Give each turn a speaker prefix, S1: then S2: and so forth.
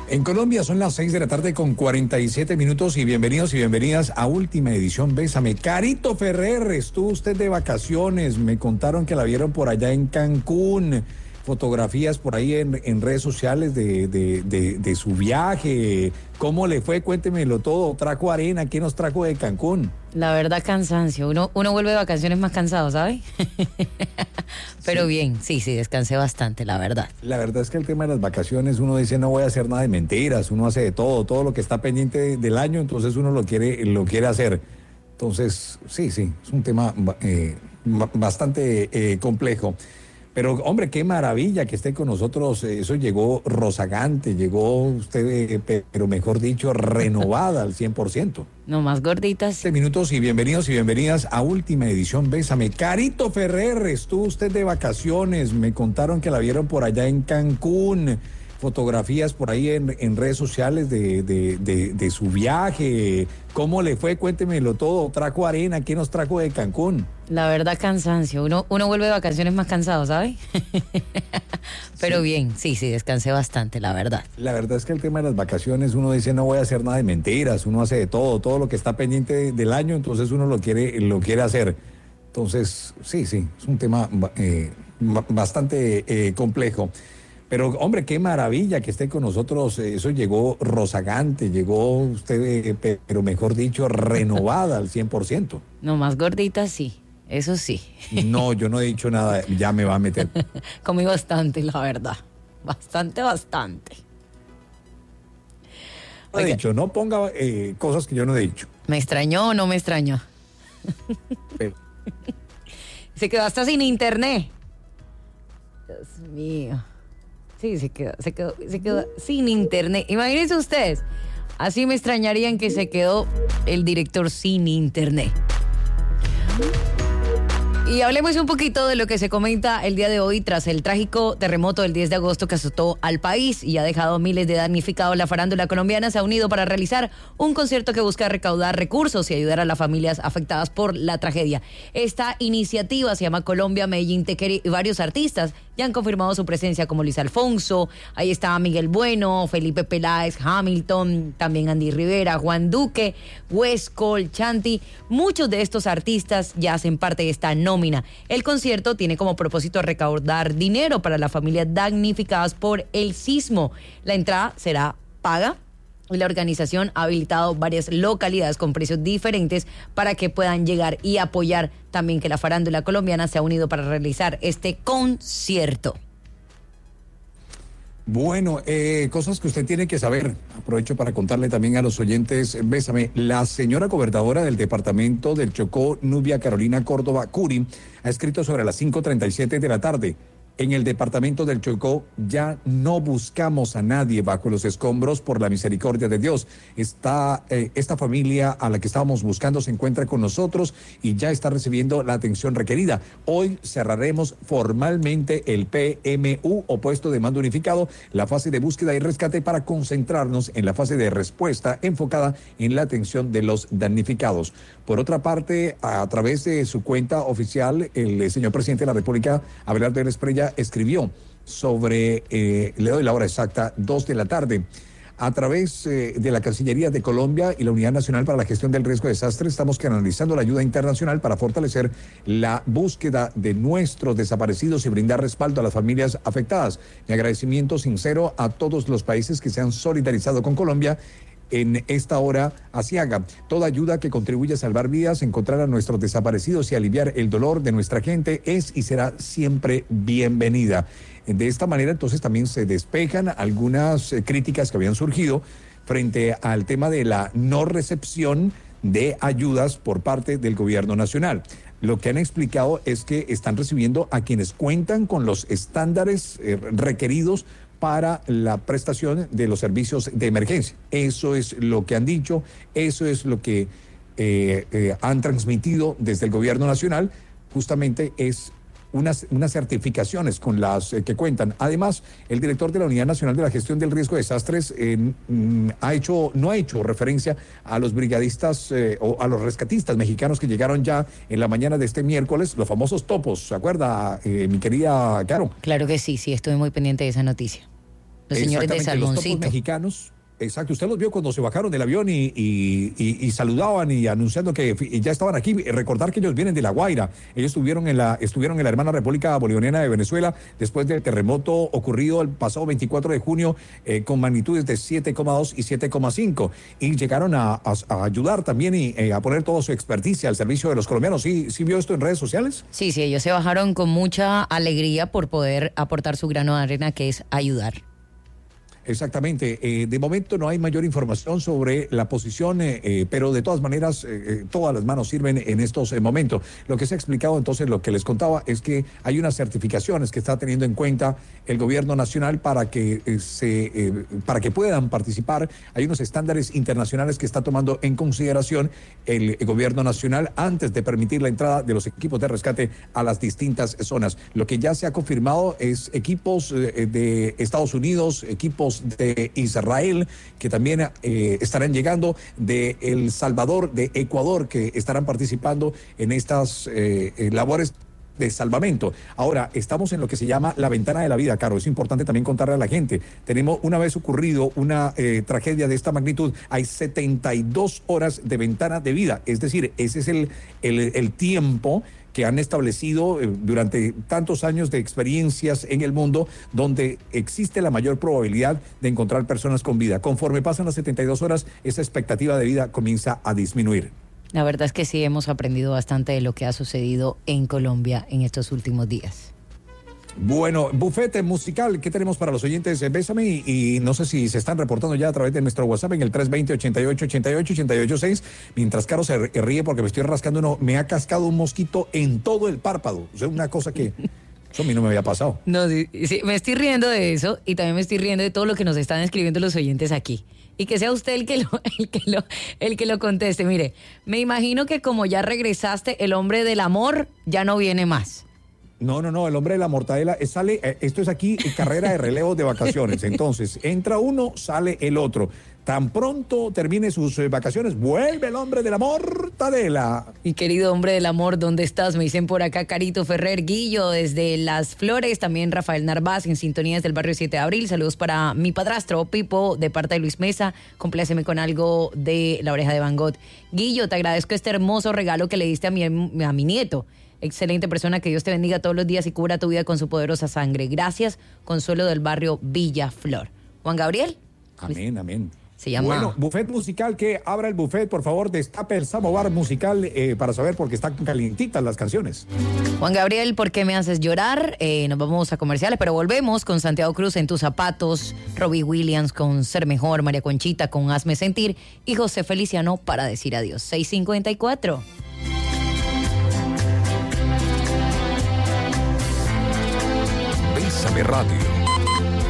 S1: En Colombia son las 6 de la tarde con 47 minutos y bienvenidos y bienvenidas a última edición Bésame. Carito Ferrer, estuvo usted de vacaciones, me contaron que la vieron por allá en Cancún, fotografías por ahí en redes sociales de su viaje. ¿Cómo le fue? Cuéntemelo todo. ¿Trajo arena? ¿Qué nos trajo de Cancún?
S2: La verdad, cansancio. Uno vuelve de vacaciones más cansado, ¿sabe? Pero sí. Bien, sí, descansé bastante, la verdad.
S1: La verdad es que el tema de las vacaciones, uno dice no voy a hacer nada de mentiras, uno hace de todo lo que está pendiente del año, entonces uno lo quiere hacer. Entonces, sí, es un tema bastante complejo. Pero, hombre, qué maravilla que esté con nosotros. Eso llegó rozagante, llegó usted, pero mejor dicho, renovada al 100%.
S2: No más gorditas.
S1: Minutos y bienvenidos y bienvenidas a última edición Bésame. Carito Ferrer, estuvo usted de vacaciones, me contaron que la vieron por allá en Cancún. Fotografías por ahí en redes sociales de su viaje. ¿Cómo le fue? Cuéntemelo todo. ¿Trajo arena? ¿Qué nos trajo de Cancún?
S2: La verdad, cansancio. Uno vuelve de vacaciones más cansado, ¿sabe? Pero sí. Bien, sí, descansé bastante, la verdad.
S1: La verdad es que el tema de las vacaciones, uno dice no voy a hacer nada de mentiras, uno hace de todo lo que está pendiente del año, entonces uno lo quiere hacer. Entonces, sí, es un tema bastante complejo. Pero, hombre, qué maravilla que esté con nosotros. Eso llegó rozagante, llegó usted, pero mejor dicho, renovada al 100%.
S2: No más gorditas, sí. Eso sí.
S1: No, yo no he dicho nada, ya me va a meter.
S2: Comí bastante, la verdad. Bastante.
S1: No he dicho, no ponga cosas que yo no he dicho.
S2: ¿Me extrañó o no me extrañó?
S1: Pero.
S2: Se quedó hasta sin internet. Dios mío. Sí, se quedó sin internet. Imagínense ustedes, así me extrañarían que se quedó el director sin internet. Y hablemos un poquito de lo que se comenta el día de hoy tras el trágico terremoto del 10 de agosto que azotó al país y ha dejado miles de damnificados. La farándula colombiana se ha unido para realizar un concierto que busca recaudar recursos y ayudar a las familias afectadas por la tragedia. Esta iniciativa se llama Colombia Medellín Te Quiere y varios artistas ya han confirmado su presencia como Luis Alfonso, ahí está Miguel Bueno, Felipe Peláez, Hamilton, también Andy Rivera, Juan Duque, Westcol, Chanti. Muchos de estos artistas ya hacen parte de esta nómina. El concierto tiene como propósito recaudar dinero para las familias damnificadas por el sismo. La entrada será paga. Y la organización ha habilitado varias localidades con precios diferentes para que puedan llegar y apoyar también que la farándula colombiana se ha unido para realizar este concierto.
S1: Bueno, cosas que usted tiene que saber. Aprovecho para contarle también a los oyentes, Bésame. La señora gobernadora del departamento del Chocó, Nubia Carolina Córdoba Curi, ha escrito sobre las 5:37 de la tarde. En el departamento del Chocó ya no buscamos a nadie bajo los escombros por la misericordia de Dios. Esta familia a la que estábamos buscando se encuentra con nosotros y ya está recibiendo la atención requerida. Hoy cerraremos formalmente el PMU o puesto de mando unificado, la fase de búsqueda y rescate para concentrarnos en la fase de respuesta enfocada en la atención de los damnificados. Por otra parte, a través de su cuenta oficial, el señor presidente de la República, Abelardo Esprella, escribió sobre, le doy la hora exacta, 2 de la tarde. A través de la Cancillería de Colombia y la Unidad Nacional para la Gestión del Riesgo de Desastres, estamos canalizando la ayuda internacional para fortalecer la búsqueda de nuestros desaparecidos y brindar respaldo a las familias afectadas. Mi agradecimiento sincero a todos los países que se han solidarizado con Colombia en esta hora aciaga. Toda ayuda que contribuya a salvar vidas, encontrar a nuestros desaparecidos y aliviar el dolor de nuestra gente es y será siempre bienvenida. De esta manera, entonces, también se despejan algunas críticas que habían surgido frente al tema de la no recepción de ayudas por parte del gobierno nacional. Lo que han explicado es que están recibiendo a quienes cuentan con los estándares requeridos para la prestación de los servicios de emergencia. Eso es lo que han dicho, eso es lo que han transmitido desde el gobierno nacional, justamente es unas certificaciones con las que cuentan. Además, el director de la Unidad Nacional de la Gestión del Riesgo de Desastres no ha hecho referencia a los brigadistas o a los rescatistas mexicanos que llegaron ya en la mañana de este miércoles, los famosos topos, ¿se acuerda, mi querida Caro?
S2: Claro que sí, estuve muy pendiente de esa noticia. Los señores de
S1: Exactamente, los topos
S2: Salmoncito.
S1: mexicanos. Exacto, usted los vio cuando se bajaron del avión y saludaban y anunciando que ya estaban aquí. Recordar que ellos vienen de La Guaira. Ellos estuvieron en la hermana República Bolivariana de Venezuela después del terremoto ocurrido el pasado 24 de junio con magnitudes de 7,2 y 7,5. Y llegaron a ayudar también y a poner toda su experticia al servicio de los colombianos. ¿Sí vio esto en redes sociales?
S2: Sí, ellos se bajaron con mucha alegría por poder aportar su grano de arena, que es ayudar.
S1: Exactamente. De momento no hay mayor información sobre la posición, pero de todas maneras todas las manos sirven en estos momentos. Lo que se ha explicado entonces, lo que les contaba, es que hay unas certificaciones que está teniendo en cuenta el gobierno nacional para que puedan participar. Hay unos estándares internacionales que está tomando en consideración el gobierno nacional antes de permitir la entrada de los equipos de rescate a las distintas zonas. Lo que ya se ha confirmado es equipos de Estados Unidos, equipos de Israel, que también estarán llegando, de El Salvador, de Ecuador, que estarán participando en estas labores de salvamento. Ahora, estamos en lo que se llama la ventana de la vida, Caro. Es importante también contarle a la gente. Tenemos, una vez ocurrido una tragedia de esta magnitud, hay 72 horas de ventana de vida. Es decir, ese es el tiempo que han establecido durante tantos años de experiencias en el mundo, donde existe la mayor probabilidad de encontrar personas con vida. Conforme pasan las 72 horas, esa expectativa de vida comienza a disminuir.
S2: La verdad es que sí, hemos aprendido bastante de lo que ha sucedido en Colombia en estos últimos días.
S1: Bueno, bufete musical, ¿qué tenemos para los oyentes? Bésame, y no sé si se están reportando ya a través de nuestro WhatsApp en el 320-88-88-88-6, mientras Caro se ríe porque me estoy rascando me ha cascado un mosquito en todo el párpado. O sea, una cosa que eso a mí no me había pasado.
S2: No, sí, me estoy riendo de eso y también me estoy riendo de todo lo que nos están escribiendo los oyentes aquí. Y que sea usted el que lo conteste. Mire, me imagino que como ya regresaste, el hombre del amor ya no viene más.
S1: No, el hombre de la mortadela sale, esto es aquí carrera de relevos de vacaciones. Entonces, entra uno, sale el otro. Tan pronto termine sus vacaciones, vuelve el hombre de la mortadela.
S2: Mi querido hombre del amor, ¿dónde estás? Me dicen por acá Carito Ferrer, Guillo, desde Las Flores, también Rafael Narvaz, en sintonía desde el barrio 7 de Abril. Saludos para mi padrastro, Pipo, de parte de Luis Mesa. Compláceme con algo de La Oreja de Van Gogh. Guillo, te agradezco este hermoso regalo que le diste a mi nieto. Excelente persona, que Dios te bendiga todos los días y cubra tu vida con su poderosa sangre. Gracias, Consuelo del barrio Villa Flor. Juan Gabriel.
S1: Amén.
S2: Se llama...
S1: Bueno, buffet musical, que abra el buffet, por favor, destape el samovar musical para saber por qué están calientitas las canciones.
S2: Juan Gabriel, ¿por qué me haces llorar? Nos vamos a comerciales, pero volvemos con Santiago Cruz, En tus zapatos, Robbie Williams con Ser Mejor, María Conchita con Hazme sentir y José Feliciano para decir adiós. 6:54.
S3: Bésame Radio.